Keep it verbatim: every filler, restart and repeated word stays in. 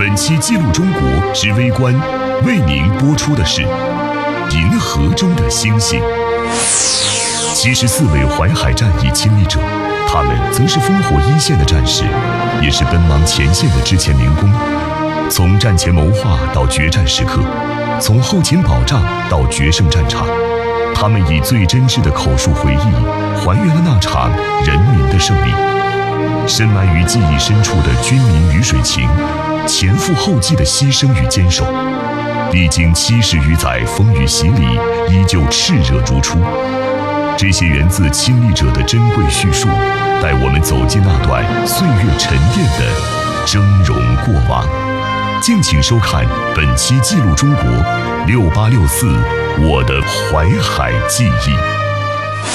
本期记录中国之微观，为您播出的是银河中的星星。七十四位淮海战役亲历者，他们曾是烽火一线的战士，也是奔忙前线的之前民工。从战前谋划到决战时刻，从后勤保障到决胜战场，他们以最真挚的口述回忆，还原了那场人民的胜利。深埋于记忆深处的军民鱼水情，前赴后继的牺牲与坚守，历经七十余载风雨洗礼，依旧炽热如初。这些源自亲历者的珍贵叙述，带我们走进那段岁月沉淀的峥嵘过往。敬请收看本期记录中国六八六四我的淮海记忆。